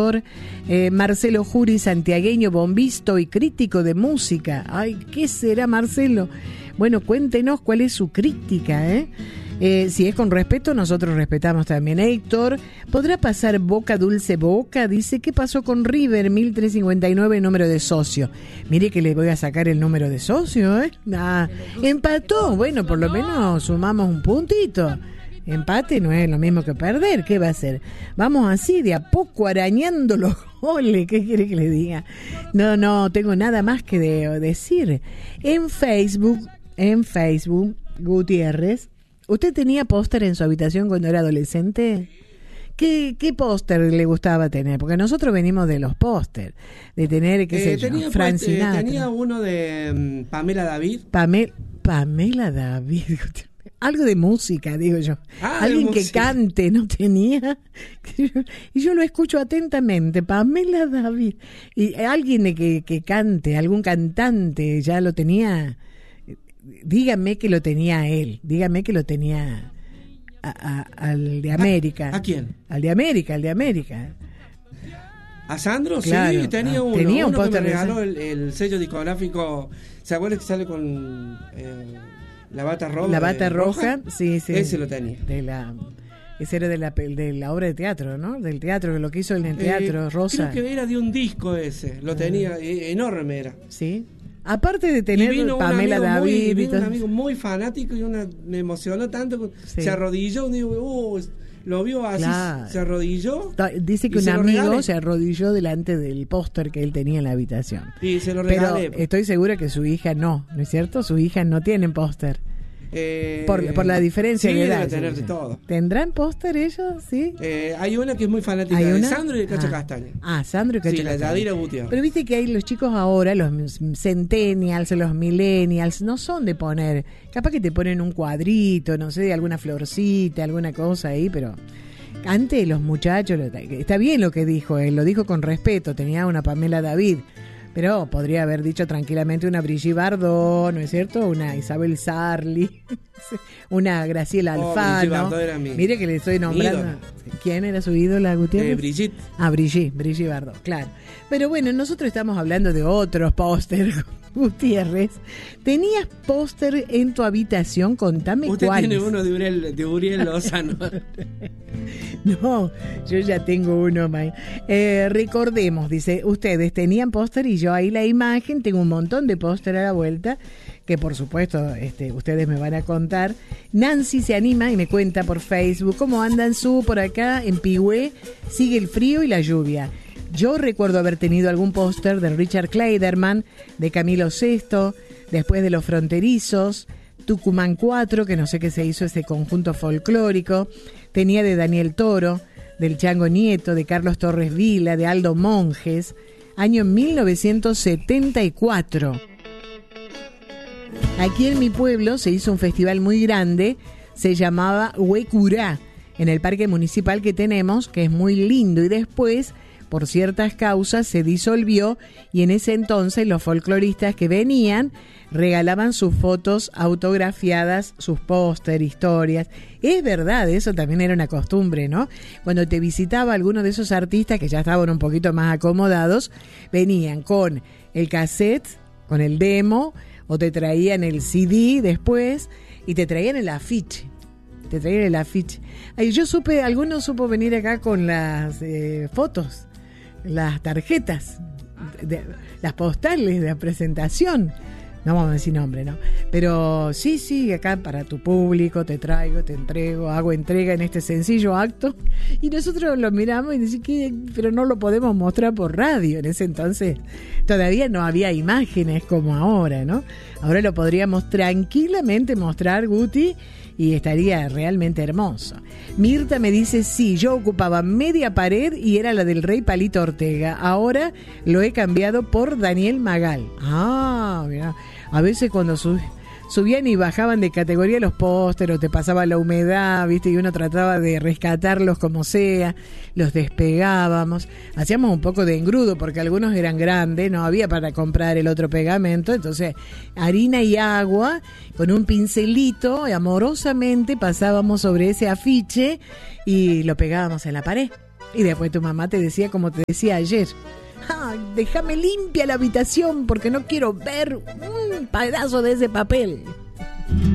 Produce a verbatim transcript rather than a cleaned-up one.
Héctor. Eh, Marcelo Juri, santiagueño, bombisto y crítico de música. Ay, ¿qué será, Marcelo? Bueno, cuéntenos cuál es su crítica, ¿eh? Eh, si es con respeto, nosotros respetamos también. Héctor, ¿podrá pasar Boca Dulce Boca? Dice, ¿qué pasó con River? mil trescientos cincuenta y nueve, número de socio. Mire que le voy a sacar el número de socio, ¿eh? Ah, empató. Bueno, por lo menos sumamos un puntito. Empate no es lo mismo que perder. ¿Qué va a hacer? Vamos así, de a poco arañando los goles. ¿Qué quiere que le diga? No, no tengo nada más que de, decir. En Facebook, en Facebook, Gutiérrez, ¿usted tenía póster en su habitación cuando era adolescente? ¿Qué, qué póster le gustaba tener? Porque nosotros venimos de los póster, de tener, qué eh, sé tenía, yo, Frank pues, Sinatra. Eh, tenía uno de um, Pamela David. Pamela, Pamela David. Algo de música, digo yo. Ah, alguien que música. cante, ¿no tenía? Y yo lo escucho atentamente. Pamela David. Y alguien que, que cante, algún cantante, ya lo tenía. Dígame que lo tenía él. Dígame que lo tenía a, a, al de América. ¿A, ¿A quién? Al de América, al de América. ¿A Sandro? Claro. Sí, tenía uno. Tenía un uno que me póster de regaló el, el sello discográfico. ¿Se acuerda que sale con eh, la bata roja? La bata roja, roja, sí, sí. Ese lo tenía. De la, ese era de la, de la obra de teatro, ¿no? Del teatro, lo que hizo en el teatro, eh, Rosa. Creo que era de un disco ese. Lo tenía, ah. eh, enorme era. Sí. Aparte de tener Pamela David. Muy, vino un amigo muy fanático y una, me emocionó tanto. Sí. Se arrodilló, digo, uh, lo vio así, claro. Se arrodilló. Dice que un amigo se arrodilló delante del póster que él tenía en la habitación. Y se lo regalé. Pero estoy segura que su hija no, ¿no es cierto? Sus hijas no tienen póster. Eh, por, por la diferencia sí, de edad. Debe tener de todo. ¿Tendrán póster ellos? Sí. Eh, hay una que es muy fanática de Sandro y de Cacho ah. Castaña. Ah, Sandro y Cacho sí, Castaña. La Yadira Gutiérrez. Pero viste que hay los chicos ahora, los centennials, los millennials, no son de poner. Capaz que te ponen un cuadrito, no sé, alguna florcita, alguna cosa ahí, pero antes los muchachos, está bien lo que dijo él, lo dijo con respeto, tenía una Pamela David. Pero podría haber dicho tranquilamente una Brigitte Bardot, ¿no es cierto? Una Isabel Sarli, una Graciela Alfano. Oh, mire que le estoy nombrando. Ídola. ¿Quién era su ídola, Gutiérrez? Eh, Brigitte. Ah, Brigitte, Brigitte Bardot, claro. Pero bueno, nosotros estamos hablando de otros póster, Gutiérrez. ¿Tenías póster en tu habitación? Contame Usted cuáles. Usted tiene uno de Uriel, de Uriel Lozano. No, yo ya tengo uno. Eh, recordemos, dice, ustedes tenían póster y yo ahí la imagen, tengo un montón de póster a la vuelta, que por supuesto este, ustedes me van a contar. Nancy se anima y me cuenta por Facebook, ¿cómo andan su por acá en Pigüé? Sigue el frío y la lluvia. Yo recuerdo haber tenido algún póster de Richard Kleiderman, de Camilo Sesto, después de Los Fronterizos, Tucumán cuatro, que no sé qué se hizo ese conjunto folclórico. Tenía de Daniel Toro, del Chango Nieto, de Carlos Torres Vila, de Aldo Monjes, año mil novecientos setenta y cuatro. Aquí en mi pueblo se hizo un festival muy grande, se llamaba Huecurá, en el parque municipal que tenemos, que es muy lindo, y después, por ciertas causas, se disolvió, y en ese entonces los folcloristas que venían regalaban sus fotos autografiadas, sus póster, historias. Es verdad, eso también era una costumbre, ¿no? Cuando te visitaba alguno de esos artistas que ya estaban un poquito más acomodados, venían con el cassette, con el demo, o te traían el C D después, y te traían el afiche. Te traían el afiche. Ay, yo supe, algunos supo venir acá con las eh, fotos, las tarjetas, de, las postales de la presentación. No vamos a decir nombre, ¿no? Pero sí, sí, acá para tu público te traigo, te entrego, hago entrega en este sencillo acto. Y nosotros lo miramos y decimos que, pero no lo podemos mostrar por radio. En ese entonces todavía no había imágenes como ahora, ¿no? Ahora lo podríamos tranquilamente mostrar, Guti, y estaría realmente hermoso. Mirta me dice, sí, yo ocupaba media pared y era la del Rey Palito Ortega. Ahora lo he cambiado por Daniel Magal. Ah, mira. A veces cuando sub, subían y bajaban de categoría los pósteres, te pasaba la humedad, ¿viste? Y uno trataba de rescatarlos como sea, los despegábamos, hacíamos un poco de engrudo porque algunos eran grandes, no había para comprar el otro pegamento, entonces harina y agua, con un pincelito, amorosamente pasábamos sobre ese afiche y lo pegábamos en la pared. Y después tu mamá te decía, como te decía ayer, ah, déjame limpia la habitación porque no quiero ver un pedazo de ese papel.